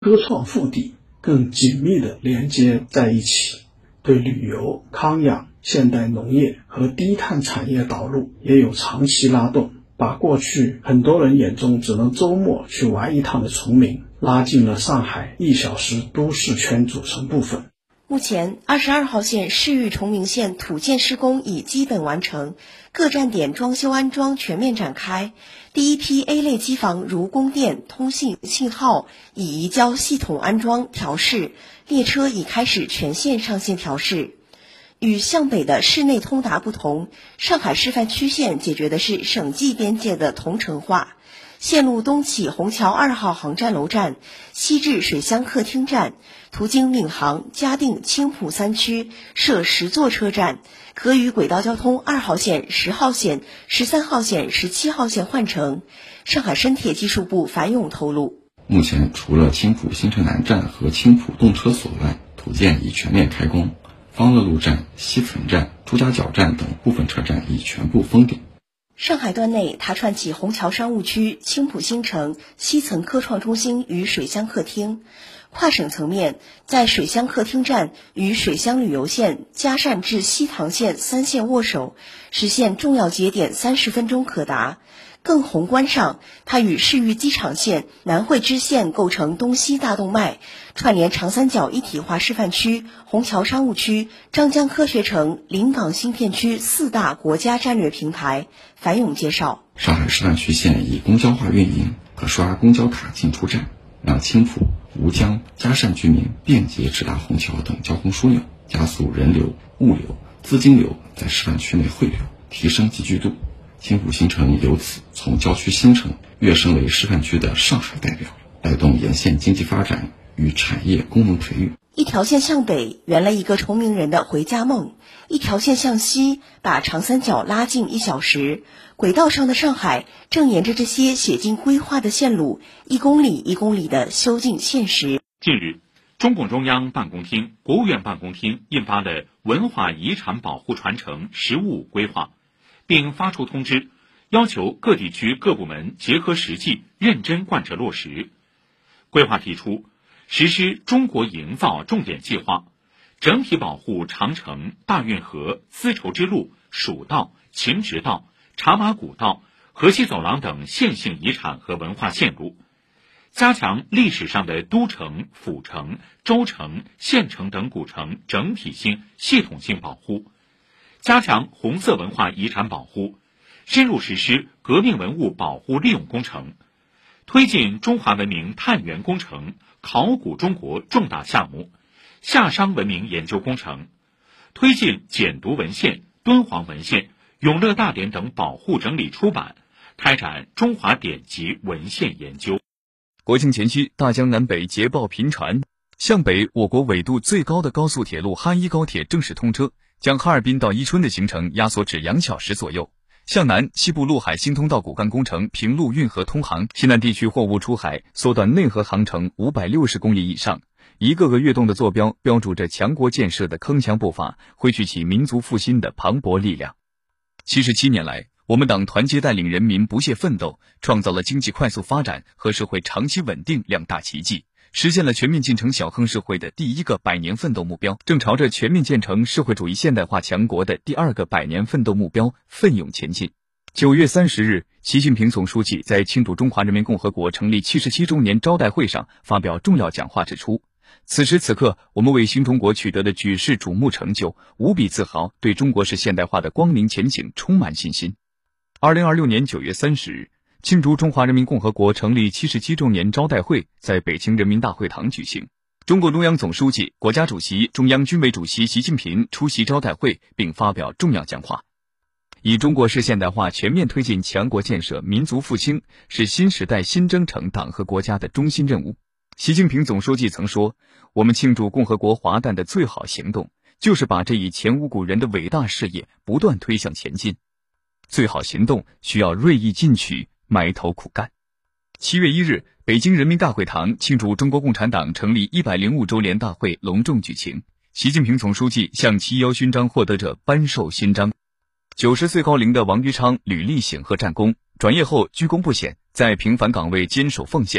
科创腹地更紧密地连接在一起，对旅游、康养、现代农业和低碳产业导入也有长期拉动，把过去很多人眼中只能周末去玩一趟的崇明拉进了上海1小时都市圈组成部分。 目前22号线市域崇明线土建施工已基本完成，各站点装修安装全面展开，第一批 A 类机房如供电、通信、信号已移交系统安装调试，列车已开始全线上线调试。与向北的市内通达不同，上海示范区线解决的是省际边界的同城化。线路东起虹桥2号航站楼站，西至水乡客厅站，途经闵行、嘉定、青浦3区，设10座车站，可与轨道交通2号线、10号线、13号线、17号线换乘。上海深铁技术部樊勇透露， 目前除了青浦新城南站和青浦动车所外，土建已全面开工，方乐路站、西岑站、朱家角站等部分车站已全部封顶。 上海段内，它串起虹桥商务区、青浦新城、西岑科创中心与水乡客厅。跨省层面，在水乡客厅站与水乡旅游线、嘉善至西塘线3线握手，实现重要节点30分钟可达。更宏观上，它与市域机场线、南汇支线构成东西大动脉，串联长三角一体化示范区、虹桥商务区、张江科学城、临港新片区4大国家战略平台。樊勇介绍， 上海示范区线以公交化运营，可刷公交卡进出站，让青浦、吴江、嘉善居民便捷直达虹桥等交通枢纽，加速人流、物流、资金流在示范区内汇流，提升集聚度。青浦新城由此从郊区新城跃升为示范区的上海代表，带动沿线经济发展与产业功能培育。 一条线向北圆了一个崇明人的回家梦，一条线向西把长三角拉近1小时。轨道上的上海正沿着这些写进规划的线路，1公里1公里地修进现实。 近日，中共中央办公厅、国务院办公厅印发了文化遗产保护传承实务规划，并发出通知，要求各地区各部门结合实际，认真贯彻落实。规划提出，实施中国营造重点计划，整体保护长城、大运河、丝绸之路、蜀道、秦直道、茶马古道、河西走廊等线性遗产和文化线路，加强历史上的都城、府城、州城、县城等古城整体性、系统性保护，加强红色文化遗产保护，深入实施革命文物保护利用工程，推进中华文明探源工程、考古中国重大项目、夏商文明研究工程，推进简牍文献、敦煌文献、永乐大典等保护整理出版，开展中华典籍文献研究。 国庆前夕，大江南北捷报频传，向北，我国纬度最高的高速铁路哈1高铁正式通车，将哈尔滨到伊春的行程压缩至2小时左右。向南，西部陆海新通道骨干工程平陆运河通航，西南地区货物出海缩短内河航程560公里以上。一个个跃动的坐标标注着强国建设的铿锵步伐，汇聚起民族复兴的磅礴力量。77年来，我们党团结带领人民不懈奋斗，创造了经济快速发展和社会长期稳定2大奇迹，实现了全面进程小康社会的第1个100年奋斗目标，正朝着全面建成社会主义现代化强国的第2个100年奋斗目标奋勇前进。9月30日，习近平总书记在庆祝中华人民共和国成立77周年招待会上发表重要讲话指出，此时此刻，我们为新中国取得的举世瞩目成就无比自豪，对中国式现代化的光明前景充满信心。2026年9月30日，庆祝中华人民共和国成立77周年招待会在北京人民大会堂举行。中共中央总书记、国家主席、中央军委主席习近平出席招待会并发表重要讲话。以中国式现代化全面推进强国建设、民族复兴，是新时代新征程党和国家的中心任务。习近平总书记曾说，我们庆祝共和国华诞的最好行动，就是把这一前无古人的伟大事业不断推向前进。最好行动需要锐意进取，埋头苦干。7月1日，北京人民大会堂庆祝中国共产党成立105周年大会隆重举行，习近平总书记向7·1勋章获得者颁授勋章。90岁高龄的王于昌履历显赫战功，转业后居功不显，在平凡岗位坚守奉献。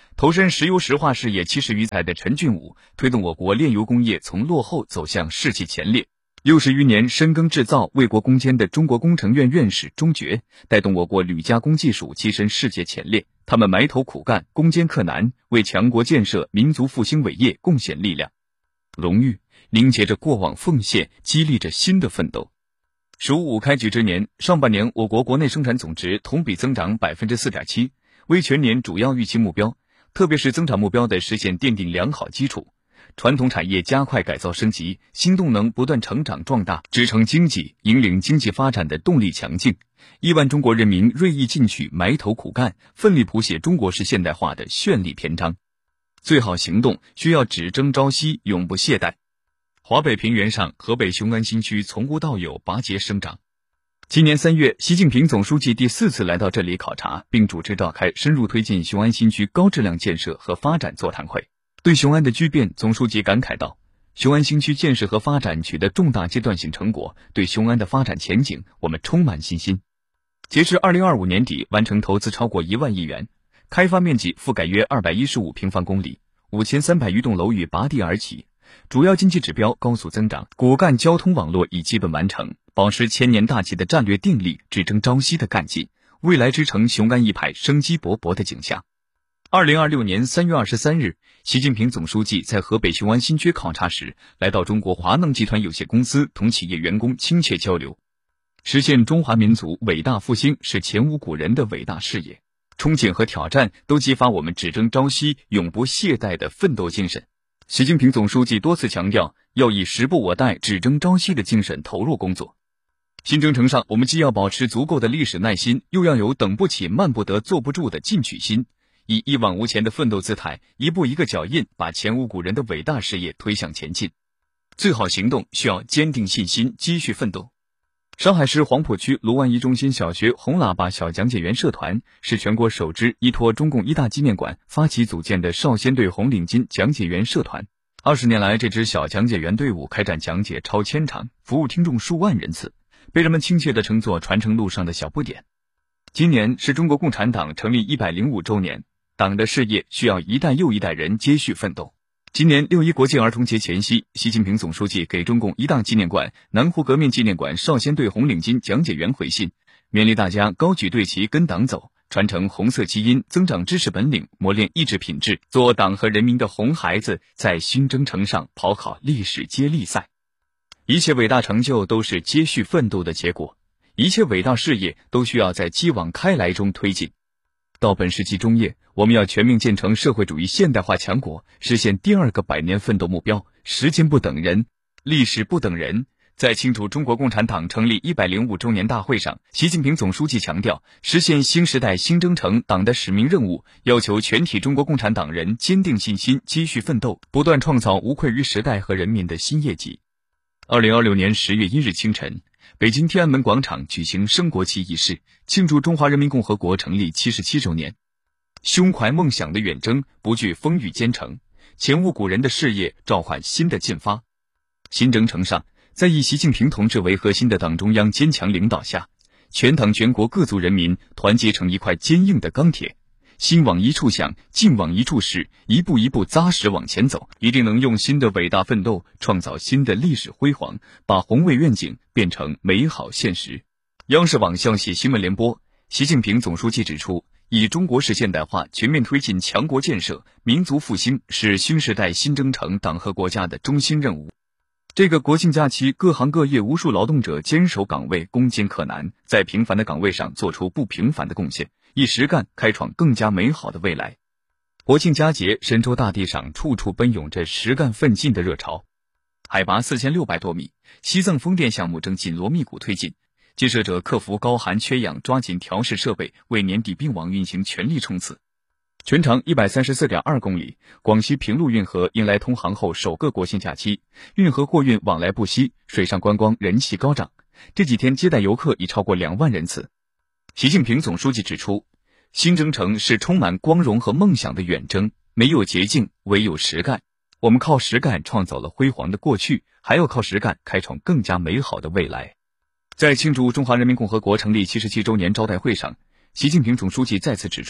投身石油石化事业70余载的陈俊武，推动我国炼油工业从落后走向世纪前列。60余年深耕制造、为国攻坚的中国工程院院士钟爵，带动我国铝加工技术跻身世界前列。他们埋头苦干，攻坚克难，为强国建设、民族复兴伟业贡献力量。荣誉凝结着过往奉献，激励着新的奋斗。“五五”开局之年，上半年我国国内生产总值同比增长 4.7%， 为全年主要预期目标，特别是增长目标的实现奠定良好基础。传统产业加快改造升级，新动能不断成长壮大，支撑经济，引领经济发展的动力强劲。亿万中国人民锐意进取，埋头苦干，奋力谱写中国式现代化的绚丽篇章。最好行动需要只争朝夕，永不懈怠。华北平原上，河北雄安新区从无到有，拔节生长。今年3月，习近平总书记第4次来到这里考察，并主持召开深入推进雄安新区高质量建设和发展座谈会。对雄安的巨变，总书记感慨道：“雄安新区建设和发展取得重大阶段性成果，对雄安的发展前景，我们充满信心。”截至2025年底，完成投资超过1万亿元，开发面积覆盖约215平方公里，5300余栋楼宇拔地而起，主要经济指标高速增长，骨干交通网络已基本完成，保持千年大计的战略定力，只争朝夕的干劲，未来之城雄安一派生机勃勃的景象。2026年3月23日，习近平总书记在河北雄安新区考察时，来到中国华能集团有限公司，同企业员工亲切交流。实现中华民族伟大复兴是前无古人的伟大事业，憧憬和挑战都激发我们只争朝夕、永不懈怠的奋斗精神。习近平总书记多次强调，要以时不我待、只争朝夕的精神投入工作。新征程上，我们既要保持足够的历史耐心，又要有等不起、慢不得、坐不住的进取心，以一往无前的奋斗姿态，一步一个脚印，把前无古人的伟大事业推向前进。最好行动需要坚定信心，继续奋斗。上海市黄浦区卢湾一中心小学红喇叭小讲解员社团是全国首支依托中共一大纪念馆发起组建的少先队红领巾讲解员社团。20年来，这支小讲解员队伍开展讲解超1000场，服务听众数万人次，被人们亲切地称作传承路上的小不点。今年是中国共产党成立105周年，党的事业需要一代又一代人接续奋斗。今年6一国际儿童节前夕，习近平总书记给中共一大纪念馆、南湖革命纪念馆少先队红领巾讲解员回信，勉励大家高举队旗跟党走，传承红色基因，增长知识本领，磨练意志品质，做党和人民的红孩子，在新征程上跑好历史接力赛。一切伟大成就都是接续奋斗的结果，一切伟大事业都需要在继往开来中推进。到本世纪中叶，我们要全面建成社会主义现代化强国，实现第2个100年奋斗目标。时间不等人，历史不等人。在庆祝中国共产党成立105周年大会上，习近平总书记强调，实现新时代新征程党的使命任务，要求全体中国共产党人坚定信心，继续奋斗，不断创造无愧于时代和人民的新业绩。2026年10月1日清晨，北京天安门广场举行升国旗仪式，庆祝中华人民共和国成立77周年。胸怀梦想的远征，不惧风雨兼程，前无古人的事业召唤新的进发。新征程上，在以习近平同志为核心的党中央坚强领导下，全党全国各族人民团结成一块坚硬的钢铁，心往一处想，劲往一处使，一步一步扎实往前走，一定能用新的伟大奋斗创造新的历史辉煌，把宏伟愿景变成美好现实。央视网消息新闻联播，习近平总书记指出，以中国式现代化全面推进强国建设、民族复兴是新时代新征程党和国家的中心任务。这个国庆假期，各行各业无数劳动者坚守岗位，攻坚克难，在平凡的岗位上做出不平凡的贡献，以实干开创更加美好的未来。国庆佳节，神州大地上处处奔涌着实干奋进的热潮。海拔4600多米，西藏风电项目正紧锣密鼓推进，建设者克服高寒缺氧，抓紧调试设备，为年底并网运行全力冲刺。全长134.2公里，广西平陆运河迎来通航后首个国庆假期，运河货运往来不息，水上观光人气高涨，这几天接待游客已超过2万人次。习近平总书记指出，新征程是充满光荣和梦想的远征，没有捷径，唯有实干。我们靠实干创造了辉煌的过去，还要靠实干开创更加美好的未来。在庆祝中华人民共和国成立77周年招待会上，习近平总书记再次指出，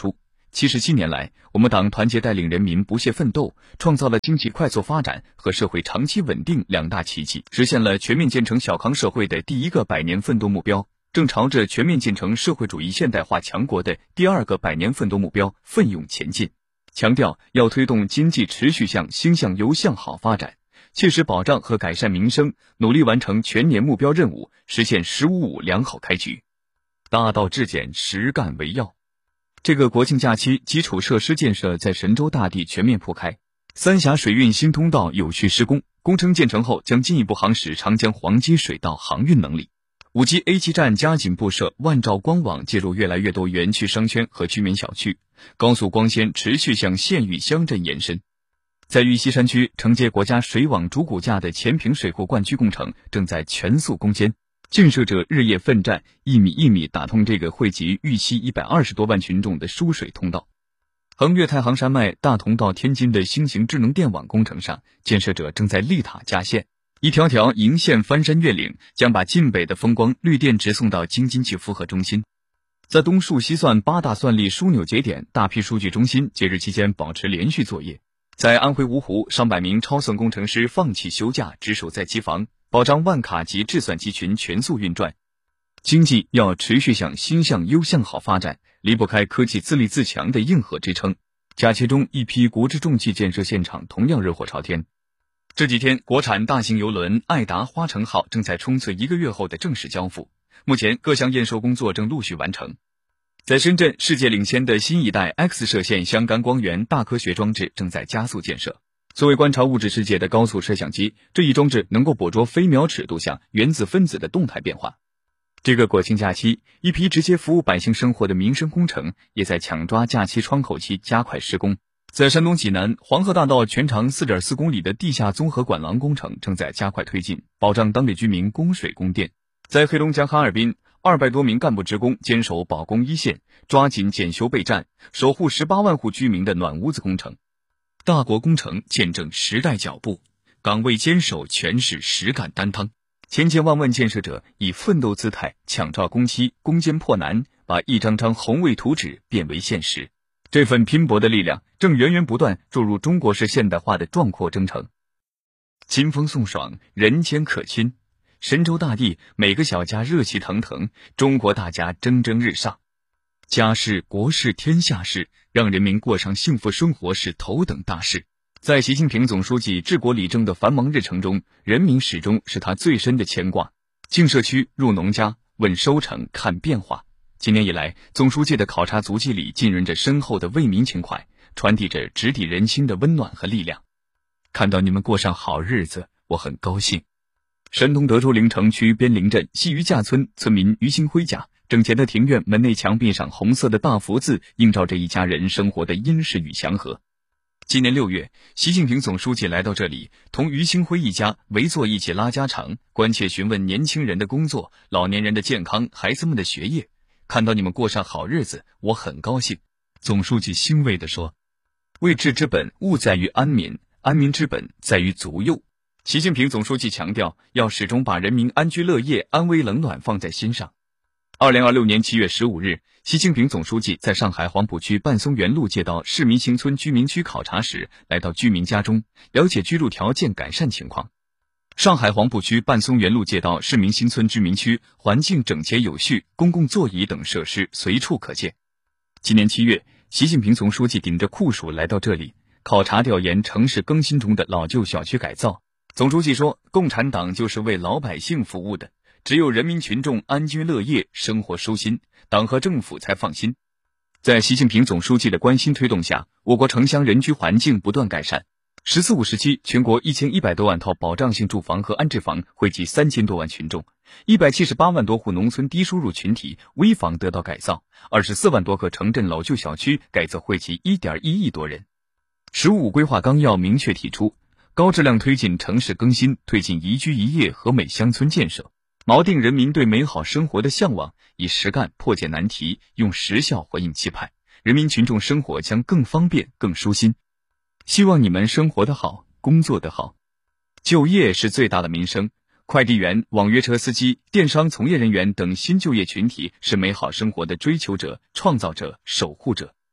77年来，我们党团结带领人民不懈奋斗，创造了经济快速发展和社会长期稳定2大奇迹，实现了全面建成小康社会的第1个100年奋斗目标，正朝着全面建成社会主义现代化强国的第2个100年奋斗目标奋勇前进。强调要推动经济持续向兴向优向好发展，切实保障和改善民生，努力完成全年目标任务，实现“15+5”良好开局。大道至简，实干为要。这个国庆假期，基础设施建设在神州大地全面铺开，三峡水运新通道有序施工，工程建成后将进一步夯实长江黄金水道航运能力。5G A 基站加紧布设，万兆光网介入越来越多园区商圈和居民小区，高速光纤持续向县域乡镇延伸。在玉溪山区，承接国家水网主骨架的前坪水库灌区工程正在全速攻坚，建设者日夜奋战，一米一米打通这个汇集玉溪120多万群众的输水通道。横越太行山脉大同到天津的新型智能电网工程上，建设者正在立塔架线，一条条银线翻山越岭，将把晋北的风光绿电直送到京津冀负荷中心。在东数西算8大算力枢纽节点，大批数据中心节日期间保持连续作业。在安徽芜湖，上百名超算工程师放弃休假，值守在机房，保障万卡级制算机群全速运转。经济要持续向兴向优向好发展，离不开科技自立自强的硬核支撑。假期中，一批国之重器建设现场同样热火朝天。这几天，国产大型邮轮爱达花城号正在冲刺1个月后的正式交付，目前各项验收工作正陆续完成。在深圳，世界领先的新一代 X 射线相干光源大科学装置正在加速建设。作为观察物质世界的高速摄像机，这一装置能够捕捉飞秒尺度下原子分子的动态变化。这个国庆假期，一批直接服务百姓生活的民生工程也在抢抓假期窗口期加快施工。在山东济南，黄河大道全长 4.4 公里的地下综合管廊工程正在加快推进，保障当地居民供水供电。在黑龙江哈尔滨，200多名干部职工坚守保供一线，抓紧检修备战，守护18万户居民的暖屋子工程。大国工程见证时代脚步，岗位坚守全是实干担当。千千万万建设者以奋斗姿态抢抓工期，攻坚破难，把一张张宏伟图纸变为现实。这份拼搏的力量正源源不断注入中国式现代化的壮阔征程。清风送爽，人间可亲。神州大地，每个小家热气腾腾，中国大家蒸蒸日上。家事、国事、天下事，让人民过上幸福生活是头等大事。在习近平总书记治国理政的繁忙日程中，人民始终是他最深的牵挂。进社区、入农家，问收成、看变化。今年以来，总书记的考察足迹里浸润着深厚的为民情怀，传递着直抵人心的温暖和力量。看到你们过上好日子，我很高兴。山东德州临城区边陵镇西余架村村民于兴辉家，整洁的庭院门内墙壁上红色的大福字映照着一家人生活的殷实与祥和。今年6月，习近平总书记来到这里，同于兴辉一家围坐一起拉家常，关切询问年轻人的工作、老年人的健康、孩子们的学业。看到你们过上好日子，我很高兴。总书记欣慰地说：“位治之本，务在于安民，安民之本在于足佑。”习近平总书记强调，要始终把人民安居乐业、安危冷暖放在心上。2026年7月15日，习近平总书记在上海黄浦区半松园路街道市民新村居民区考察时，来到居民家中，了解居住条件改善情况。上海黄浦区半松园路街道市民新村居民区环境整洁有序，公共座椅等设施随处可见。今年7月，习近平总书记顶着酷暑来到这里，考察调研城市更新中的老旧小区改造。总书记说，共产党就是为老百姓服务的，只有人民群众安居乐业，生活舒心，党和政府才放心。在习近平总书记的关心推动下，我国城乡人居环境不断改善。“14五”时期，全国1100多万套保障性住房和安置房惠及3000多万群众，178万多户农村低收入群体危房得到改造，24万多个城镇老旧小区改造惠及1.1亿多人。“15规划纲要明确提出，高质量推进城市更新，推进宜居宜业和美乡村建设，锚定人民对美好生活的向往，以实干破解难题，用实效回应期盼，人民群众生活将更方便、更舒心。希望你们生活得好，工作得好。就业是最大的民生，快递员、网约车司机、电商从业人员等新就业群体是美好生活的追求者、创造者、守护者。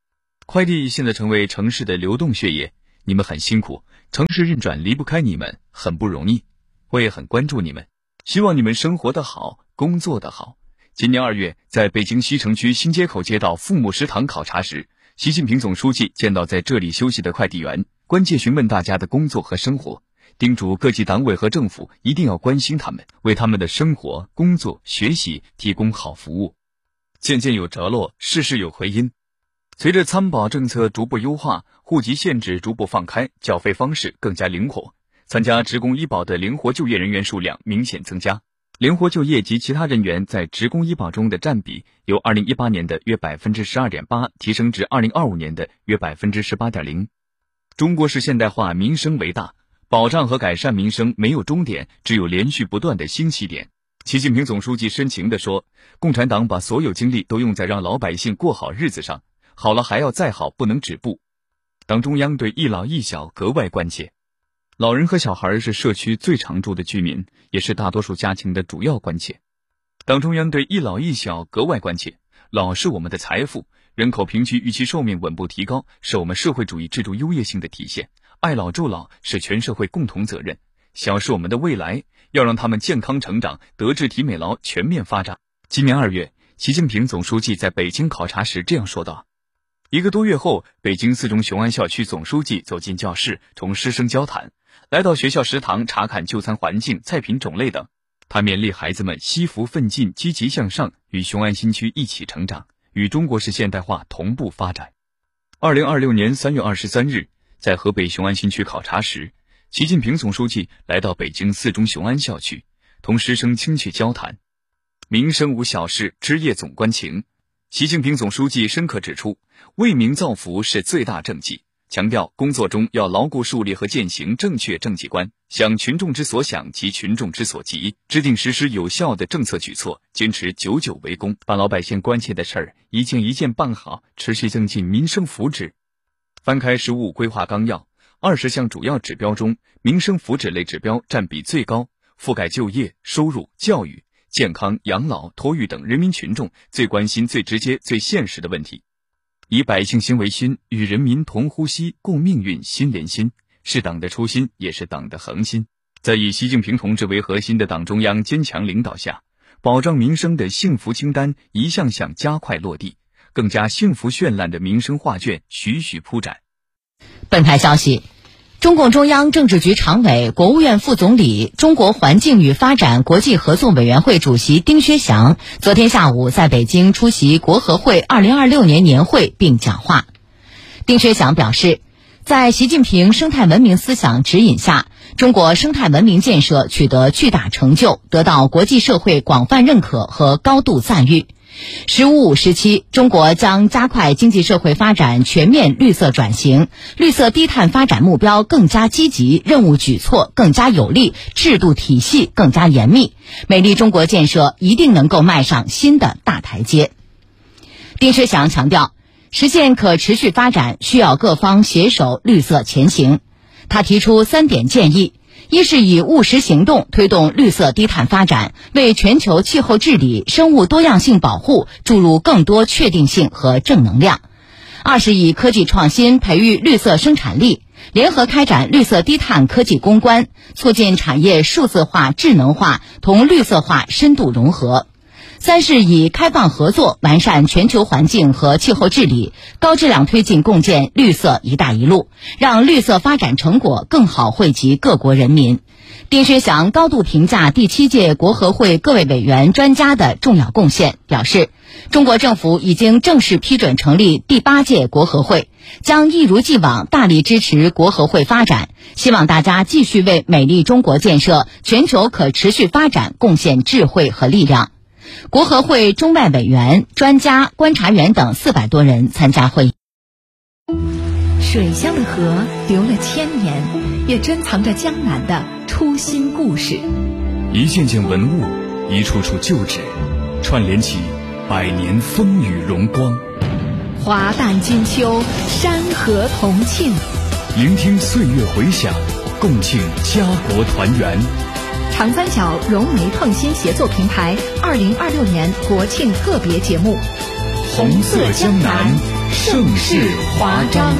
快递现在成为城市的流动血液，你们很辛苦，城市运转离不开你们，很不容易。我也很关注你们，希望你们生活得好，工作得好。今年2月，在北京西城区新街口街道父母食堂考察时，习近平总书记见到在这里休息的快递员，关切询问大家的工作和生活，叮嘱各级党委和政府一定要关心他们，为他们的生活、工作、学习提供好服务。渐渐有着落，事事有回音。随着参保政策逐步优化，户籍限制逐步放开，缴费方式更加灵活，参加职工医保的灵活就业人员数量明显增加。灵活就业及其他人员在职工医保中的占比由2018年的约 12.8% 提升至2025年的约 18.0%。中国式现代化民生为大，保障和改善民生没有终点，只有连续不断的新起点。习近平总书记深情地说，共产党把所有精力都用在让老百姓过好日子上，好了还要再好，不能止步。党中央对一老一小格外关切，老人和小孩是社区最常住的居民，也是大多数家庭的主要关切。党中央对一老一小格外关切，老是我们的财富，人口平均预期寿命稳步提高，是我们社会主义制度优越性的体现，爱老助老是全社会共同责任。小是我们的未来，要让他们健康成长，德智体美劳全面发展。今年2月，习近平总书记在北京考察时这样说道：1个多月后，北京4中雄安校区总书记走进教室，同师生交谈，来到学校食堂查看就餐环境、菜品种类等。他勉励孩子们惜福奋进、积极向上，与雄安新区一起成长，与中国式现代化同步发展。2026年3月23日，在河北雄安新区考察时，习近平总书记来到北京4中雄安校区，同师生亲切交谈。民生无小事，枝叶总关情。习近平总书记深刻指出，为民造福是最大政绩，强调工作中要牢固树立和践行正确政绩观，想群众之所想及群众之所急，制定实施有效的政策举措，坚持久久为功，把老百姓关切的事儿一件一件办好，持续增进民生福祉。翻开15规划纲要，20项主要指标中，民生福祉类指标占比最高，覆盖就业、收入、教育、健康、养老、托育等人民群众最关心、最直接、最现实的问题。以百姓心为心，与人民同呼吸、共命运、心连心，是党的初心，也是党的恒心。在以习近平同志为核心的党中央坚强领导下，保障民生的幸福清单一项项加快落地，更加幸福绚烂的民生画卷徐徐铺展。 本台消息，中共中央政治局常委、国务院副总理、中国环境与发展国际合作委员会主席丁薛祥昨天下午在北京出席国合会2026年年会并讲话。丁薛祥表示，在习近平生态文明思想指引下，中国生态文明建设取得巨大成就，得到国际社会广泛认可和高度赞誉。“15+5”时期，中国将加快经济社会发展全面绿色转型，绿色低碳发展目标更加积极，任务举措更加有力，制度体系更加严密，美丽中国建设一定能够迈上新的大台阶。丁薛祥强调，实现可持续发展需要各方携手绿色前行。他提出3点建议：一是以务实行动推动绿色低碳发展，为全球气候治理、生物多样性保护注入更多确定性和正能量；二是以科技创新培育绿色生产力，联合开展绿色低碳科技攻关，促进产业数字化、智能化同绿色化深度融合；三是以开放合作完善全球环境和气候治理，高质量推进共建绿色“一带一路”，让绿色发展成果更好惠及各国人民。丁薛祥高度评价第7届国合会各位委员专家的重要贡献，表示，中国政府已经正式批准成立第8届国合会，将一如既往大力支持国合会发展，希望大家继续为美丽中国建设、全球可持续发展贡献智慧和力量。国合会中外委员、专家、观察员等400多人参加会议。 水乡的河流了千年，也珍藏着江南的初心故事。 一件件文物，一处处旧址，串联起100年风雨荣光。 华诞金秋，山河同庆。 聆听岁月回响，共庆家国团圆。 长三角融媒创新协作平台2026年国庆特别节目《 红色江南》 盛世华章。